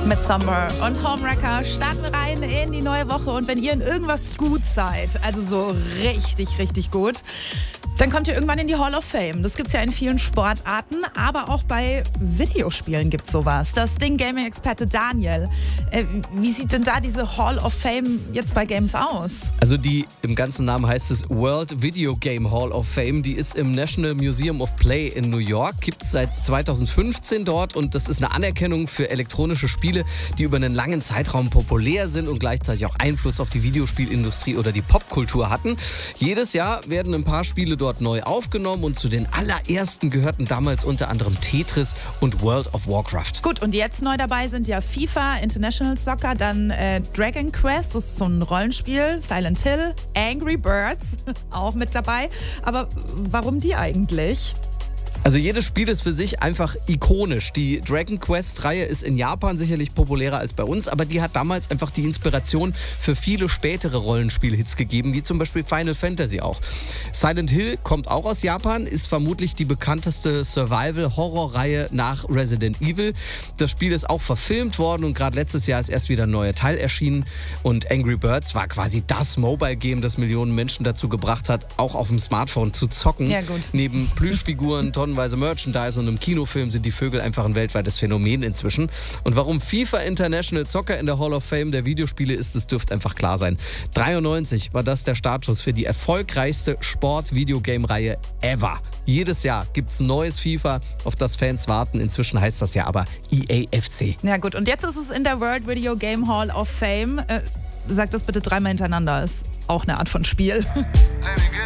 mit Summer und Homewrecker starten wir rein in die neue Woche. Und wenn ihr in irgendwas gut seid, also so richtig, richtig gut, dann kommt ihr irgendwann in die Hall of Fame. Das gibt es ja in vielen Sportarten, aber auch bei Videospielen gibt es sowas. Das Ding Gaming-Experte Daniel. Wie sieht denn da diese Hall of Fame jetzt bei Games aus? Also im ganzen Namen heißt es World Video Game Hall of Fame. Die ist im National Museum of Play in New York. Gibt es seit 2015 dort und das ist eine Anerkennung für elektronische Spiele, die über einen langen Zeitraum populär sind und gleichzeitig auch Einfluss auf die Videospielindustrie oder die Popkultur hatten. Jedes Jahr werden ein paar Spiele dort neu aufgenommen und zu den allerersten gehörten damals unter anderem Tetris und World of Warcraft. Gut, und jetzt neu dabei sind ja FIFA, International Soccer, dann Dragon Quest, das ist so ein Rollenspiel, Silent Hill, Angry Birds, auch mit dabei. Aber warum die eigentlich? Also jedes Spiel ist für sich einfach ikonisch. Die Dragon Quest-Reihe ist in Japan sicherlich populärer als bei uns, aber die hat damals einfach die Inspiration für viele spätere Rollenspiel-Hits gegeben, wie zum Beispiel Final Fantasy auch. Silent Hill kommt auch aus Japan, ist vermutlich die bekannteste Survival-Horror-Reihe nach Resident Evil. Das Spiel ist auch verfilmt worden und gerade letztes Jahr ist erst wieder ein neuer Teil erschienen. Und Angry Birds war quasi das Mobile-Game, das Millionen Menschen dazu gebracht hat, auch auf dem Smartphone zu zocken. Ja, gut. Neben Plüschfiguren, tonnenweise Merchandise und im Kinofilm sind die Vögel einfach ein weltweites Phänomen inzwischen. Und warum FIFA International Soccer in der Hall of Fame der Videospiele ist, das dürfte einfach klar sein. 93 war das der Startschuss für die erfolgreichste Sport-Videogame-Reihe ever. Jedes Jahr gibt es ein neues FIFA, auf das Fans warten. Inzwischen heißt das ja aber EAFC. Ja gut, und jetzt ist es in der World Video Game Hall of Fame. Sag das bitte dreimal hintereinander, ist auch eine Art von Spiel.